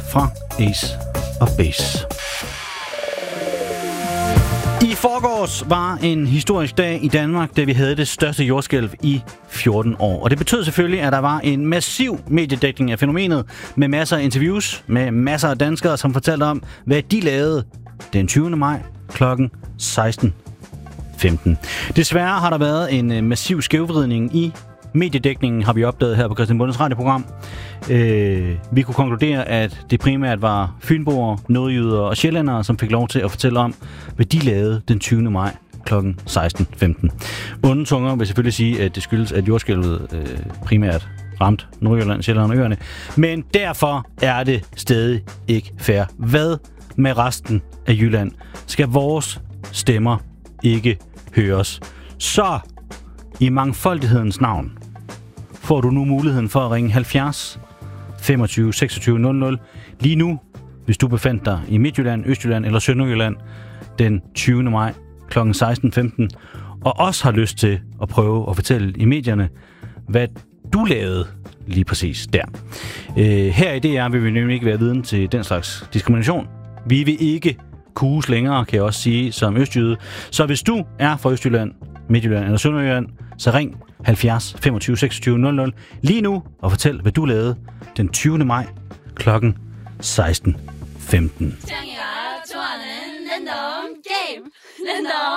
fra Ace of Base. I forgårs var en historisk dag i Danmark, da vi havde det største jordskælv i 14 år. Og det betød selvfølgelig, at der var en massiv mediedækning af fænomenet, med masser af interviews, med masser af danskere, som fortalte om, hvad de lavede den 20. maj kl. 16:15. Desværre har der været en massiv skævvridning i mediedækningen, har vi opdaget her på Christian Bondes radioprogram. Vi kunne konkludere, at det primært var fynboer, nordjyder og sjællændere, som fik lov til at fortælle om, hvad de lavede den 20. maj kl. 16:15. Onde tunger vil selvfølgelig sige, at det skyldes, at jordskælvet primært ramt Nordjylland, Sjælland og øerne. Men derfor er det stadig ikke fair. Hvad med resten af Jylland? Skal vores stemmer ikke høres? Så i mangfoldighedens navn får du nu muligheden for at ringe 70 25 26 00 lige nu, hvis du befandt dig i Midtjylland, Østjylland eller Sønderjylland den 20. maj kl. 16:15 og også har lyst til at prøve at fortælle i medierne, hvad du lavede lige præcis der. Her i DR vil vi nemlig ikke være viden til den slags diskrimination. Vi vil ikke kuges længere, kan jeg også sige, som østjyde. Så hvis du er fra Østjylland, Midtjylland eller Sønderjylland, så ring 70 25 26 00 lige nu og fortæl, hvad du lavede den 20. maj kl. 16:15.